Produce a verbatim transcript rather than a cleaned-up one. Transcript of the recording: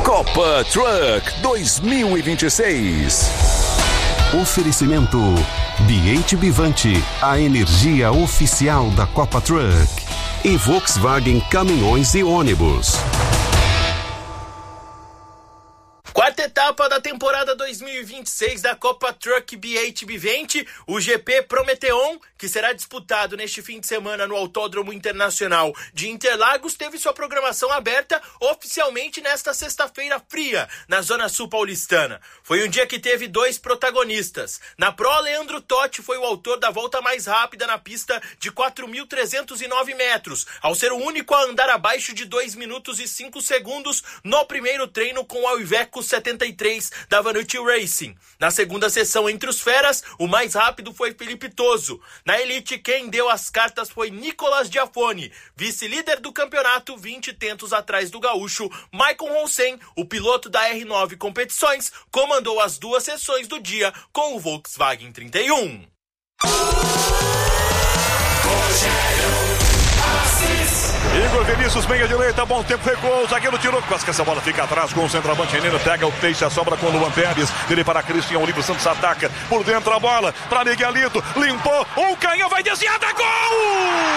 Copa Truck dois mil e vinte e seis. Oferecimento B H Bivante, a energia oficial da Copa Truck. E Volkswagen Caminhões e Ônibus. Quarta etapa da temporada dois mil e vinte e seis da Copa Truck B H Bivante, o G P Prometeon, que será disputado neste fim de semana no Autódromo Internacional de Interlagos, teve sua programação aberta oficialmente nesta sexta-feira fria, na Zona Sul paulistana. Foi um dia que teve dois protagonistas. Na Pro, Leandro Totti foi o autor da volta mais rápida na pista de quatro mil trezentos e nove metros, ao ser o único a andar abaixo de dois minutos e cinco segundos no primeiro treino com o Iveco setenta e três da Vanucci Racing. Na segunda sessão entre os feras, o mais rápido foi Felipe Toso. Na Elite, quem deu as cartas foi Nicolas Giafone, vice-líder do campeonato, vinte tentos atrás do gaúcho. Maicon Ronsen, o piloto da R nove Competições, comandou as duas sessões do dia com o Volkswagen trinta e um. Igor Vinícius, meia direita, bom tempo, recuou, o zagueiro tirou, quase que essa bola fica atrás com o centroavante Renino, pega o peixe, a sobra com o Luan Pérez, dele para Cristian, o Olívio Santos ataca, por dentro a bola, para Miguelito, limpou, o canhão vai desviar, gol!